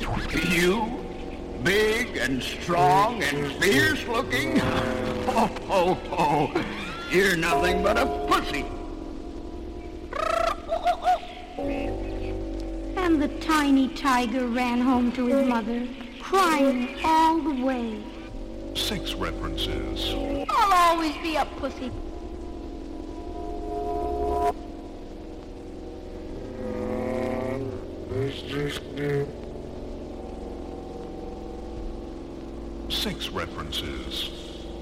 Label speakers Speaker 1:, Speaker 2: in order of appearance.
Speaker 1: You, big and strong and fierce looking? Ho, ho, ho. You're nothing but a pussy.
Speaker 2: And the tiny tiger ran home to his mother, crying all the way.
Speaker 3: 6 references.
Speaker 2: I'll always be a pussy.
Speaker 3: Six references.